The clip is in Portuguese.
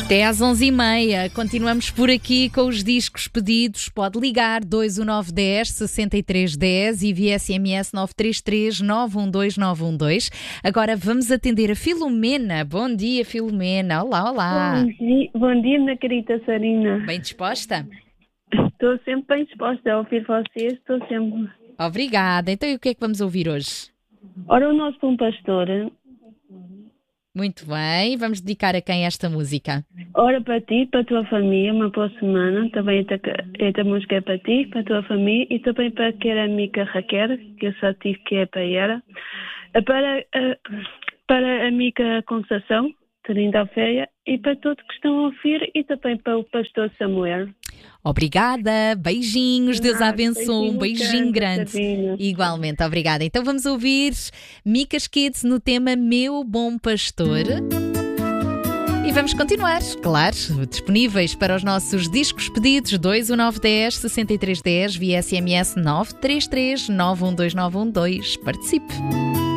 Até às 11h30, continuamos por aqui com os discos pedidos. Pode ligar 21910 6310 e via SMS 933 912 912. Agora vamos atender a Filomena. Bom dia, Filomena. Olá, olá. Bom dia, minha querida Sarina. Bem disposta? Estou sempre bem disposta a ouvir vocês, estou sempre... Obrigada. Então e o que é que vamos ouvir hoje? Ora, o nosso bom pastor... Muito bem, vamos dedicar a quem esta música? Ora, para ti, para a tua família, uma boa semana. Também esta música é para ti, para a tua família e também para aquela amiga Raquel, que eu só tive que é para ela. Para a amiga Conceição, Trinda Feia, e para todos que estão a ouvir e também para o pastor Samuel. Obrigada, beijinhos, Deus abençoe, um beijinho grande. Sabina. Igualmente, obrigada. Então vamos ouvir Micas Kids no tema Meu Bom Pastor. E vamos continuar, claro, disponíveis para os nossos discos pedidos 21910 6310 via SMS 933 912 912. Participe!